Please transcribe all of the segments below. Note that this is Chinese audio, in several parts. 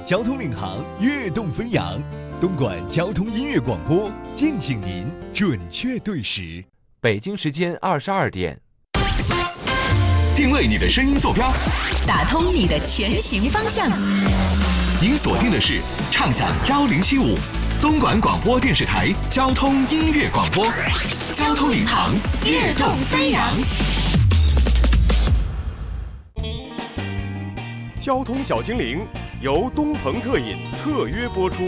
交通领航，跃动飞扬。东莞交通音乐广播，敬请您准确对时。 北京时间22点。 定位你的声音坐标， 打通你的前行方向。 您锁定的是畅享1075东莞广播电视台交通音乐广播，交通领航，跃动飞扬。 交通小精灵由东鹏特饮特约播出。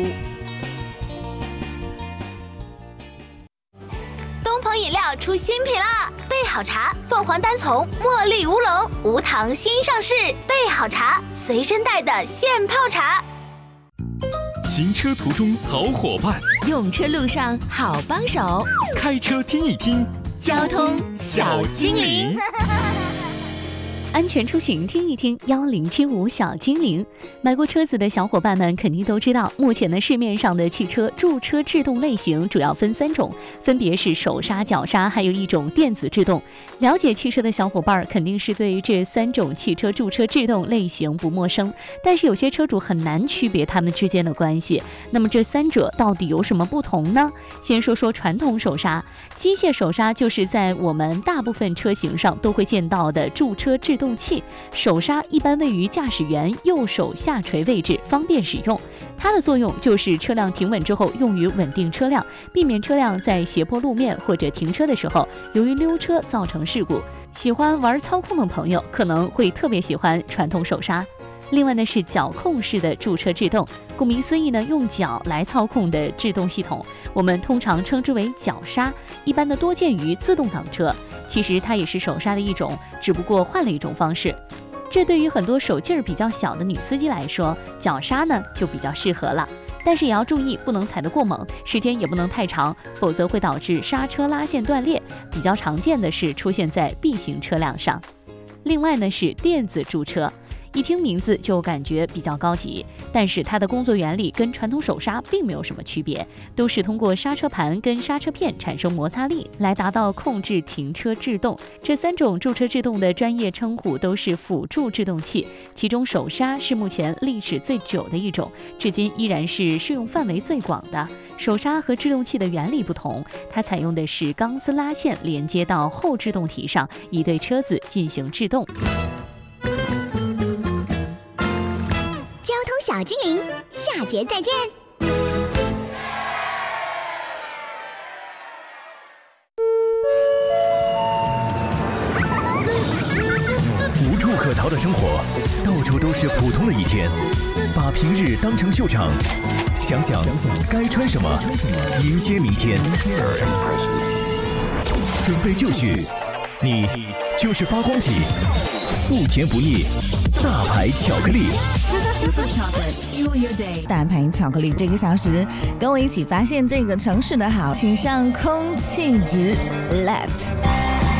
东鹏饮料出新品啦！备好茶，凤凰单丛、茉莉乌龙、无糖新上市。备好茶，随身带的现泡茶。 行车途中好伙伴， 用车路上好帮手， 开车听一听， 交通小精灵。 安全出行听一听1075小精灵。买过车子的小伙伴们肯定都知道，目前的市面上的汽车驻车制动类型主要分3种，分别是手刹、脚刹，还有一种电子制动。了解汽车的小伙伴肯定是对这3种汽车驻车制动类型不陌生，但是有些车主很难区别它们之间的关系。那么这3者到底有什么不同呢？先说说传统手刹。机械手刹就是在我们大部分车型上都会见到的驻车制动器，手刹一般位于驾驶员右手下垂位置，方便使用。它的作用就是车辆停稳之后用于稳定车辆，避免车辆在斜坡路面或者停车的时候由于溜车造成事故。喜欢玩操控的朋友可能会特别喜欢传统手刹。另外呢是脚控式的驻车制动，顾名思义呢，用脚来操控的制动系统，我们通常称之为脚刹，一般的多见于自动挡车。其实它也是手刹的一种，只不过换了一种方式。这对于很多手劲儿比较小的女司机来说，脚刹呢就比较适合了。但是也要注意，不能踩得过猛，时间也不能太长，否则会导致刹车拉线断裂。比较常见的是出现在 B 型车辆上。另外呢是电子驻车，一听名字就感觉比较高级，但是它的工作原理跟传统手刹并没有什么区别，都是通过刹车盘跟刹车片产生摩擦力来达到控制停车制动。这3种驻车制动的专业称呼都是辅助制动器，其中手刹是目前历史最久的一种，至今依然是适用范围最广的。手刹和制动器的原理不同，它采用的是钢丝拉线连接到后制动体上，以对车子进行制动。 交通小精灵，下节再见。 无处可逃的生活，到处都是普通的一天。把平日当成秀场，想想该穿什么，迎接明天。准备就绪，你就是发光体，不甜不腻，大牌巧克力。 大牌巧克力这个小时，跟我一起发现这个城市的好，请上空气值 Left。